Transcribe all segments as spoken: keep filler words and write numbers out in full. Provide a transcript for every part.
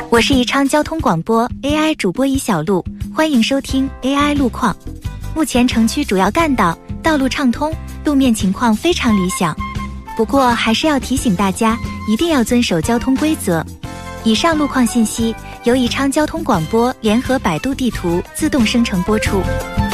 我是宜昌交通广播 A I 主播宜小璐，欢迎收听 A I 路况。目前城区主要干道道路畅通，路面情况非常理想。不过还是要提醒大家，一定要遵守交通规则。以上路况信息由宜昌交通广播联合百度地图自动生成播出。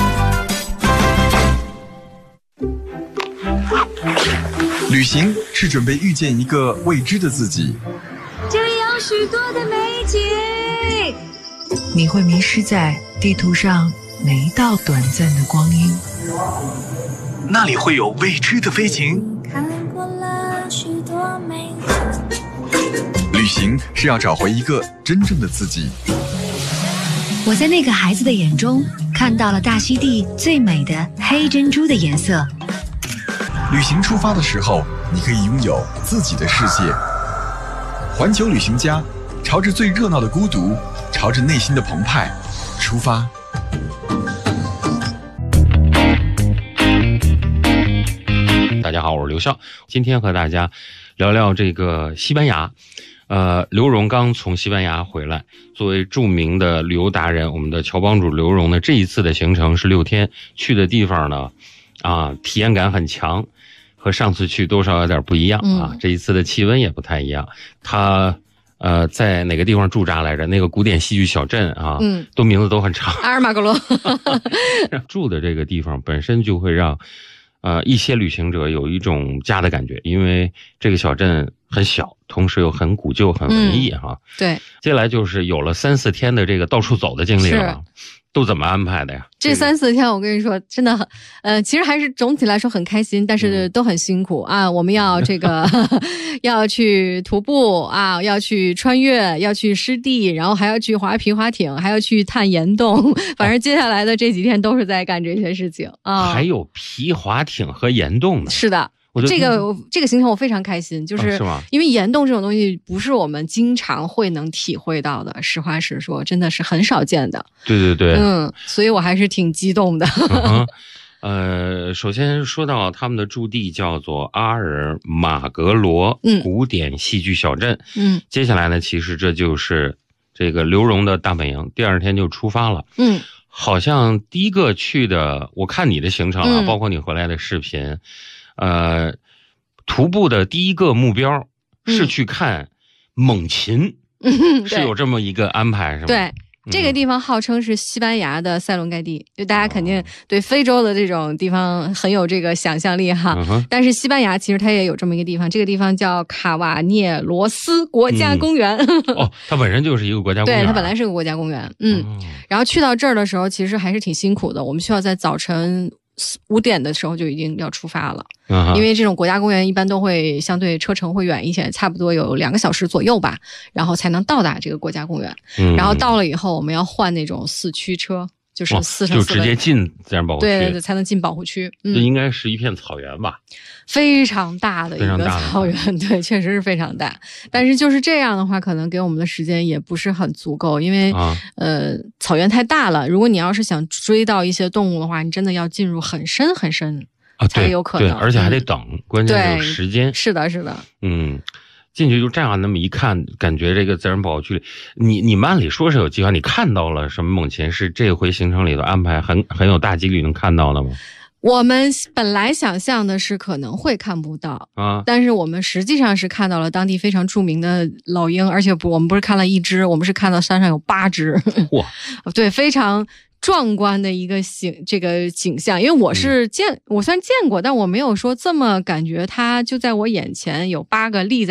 旅行是准备遇见一个未知的自己， 这里有许多的美景， 你会迷失在地图上每一道短暂的光阴， 那里会有未知的飞行。 看过了许多美景， 旅行是要找回一个真正的自己。 我在那个孩子的眼中看到了大溪地最美的黑珍珠的颜色。 旅行出发的时候，你可以拥有自己的世界。环球旅行家，朝着最热闹的孤独，朝着内心的澎湃出发。 大家好，我是刘笑，今天和大家聊聊这个西班牙。呃，刘荣刚从西班牙回来，作为著名的旅游达人，我们的侨帮主刘荣呢，这一次的行程是六天，去的地方呢，啊，体验感很强，和上次去多少有点不一样啊。嗯、这一次的气温也不太一样。他呃在哪个地方驻扎来着？那个古典戏剧小镇啊，嗯，都名字都很长。 阿尔马格罗住的这个地方本身就会让呃一些旅行者有一种家的感觉，因为这个小镇很小，同时又很古旧、很文艺哈、嗯。 对， 接下来就是有了三四天的这个到处走的经历了。都怎么安排的呀？ 这三四天我跟你说真的很呃其实还是总体来说很开心，但是都很辛苦、嗯、啊我们要这个要去徒步啊，要去穿越，要去湿地，然后还要去划皮划艇，还要去探岩洞，反正接下来的这几天都是在干这些事情啊。 还有皮划艇和岩洞呢？ 是的，这个这个行程我非常开心，就是、 啊、是因为岩洞这种东西不是我们经常会能体会到的，实话实说真的是很少见的。 对对对， 嗯，所以我还是挺激动的。 嗯、呃，首先说到他们的驻地叫做阿尔马格罗古典戏剧小镇， 嗯， 接下来呢，其实这就是这个刘荣的大本营，第二天就出发了， 嗯。 好像第一个去的，我看你的行程啊， 嗯、 包括你回来的视频。呃，徒步的第一个目标是去看猛禽， 嗯、 是有这么一个安排是吗？ 对、 嗯， 这个地方号称是西班牙的塞伦盖蒂，就大家肯定对非洲的这种地方很有这个想象力哈。 嗯、 但是西班牙其实它也有这么一个地方，这个地方叫卡瓦涅罗斯国家公园。 嗯、哦，它本身就是一个国家公园。 对，它本来是个国家公园。嗯，嗯然后去到这儿的时候，其实还是挺辛苦的，我们需要在早晨五点的时候就已经要出发了、 嗯、 因为这种国家公园一般都会相对车程会远一些，差不多有两个小时左右吧，然后才能到达这个国家公园、 嗯、 然后到了以后我们要换那种四驱车，就是四乘四就直接进自然保护区， 对对对，才能进保护区。 嗯，这应该是一片草原吧？ 非常大的一个草原，对，确实是非常大。但是就是这样的话，可能给我们的时间也不是很足够，因为、啊、呃，草原太大了。如果你要是想追到一些动物的话，你真的要进入很深很深啊， 才有可能。 对，而且还得等，嗯、关键是有时间。 是的，是的， 嗯。进去就这样那么一看，感觉这个自然保护区里，你你们按理说是有计划，你看到了什么猛禽？是这回行程里头安排很很有大几率能看到的吗？ 我们本来想象的是可能会看不到啊， 但是我们实际上是看到了当地非常著名的老鹰，而且不，我们不是看了一只，我们是看到山上有八只， 哇， 对，非常壮观的一个景这个景象。因为我是见、嗯、我虽然见过，但我没有说这么感觉它就在我眼前有八个立在